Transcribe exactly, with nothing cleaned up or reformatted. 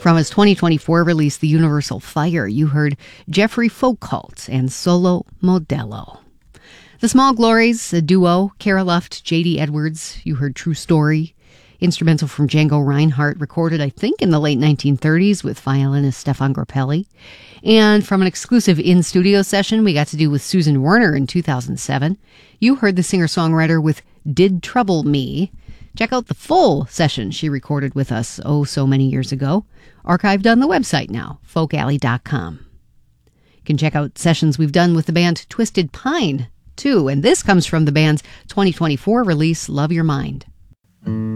From his twenty twenty-four release, The Universal Fire, you heard Jeffrey Folcult and Solo Modello. The Small Glories, a duo, Cara Luft, J D Edwards, you heard True Story. Instrumental from Django Reinhardt, recorded, I think, in the late nineteen thirties with violinist Stefan Grappelli. And from an exclusive in-studio session we got to do with Susan Werner in two thousand seven, you heard the singer-songwriter with Did Trouble Me. Check out the full session she recorded with us oh so many years ago, archived on the website now, folk alley dot com. You can check out sessions we've done with the band Twisted Pine, too, and this comes from the band's twenty twenty-four release, Love Your Mind.